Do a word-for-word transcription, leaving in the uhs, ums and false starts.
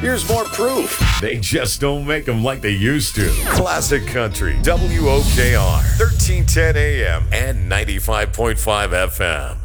Here's more proof. They just don't make them like they used to. Classic Country, W O K R, thirteen ten A M and ninety-five point five F M.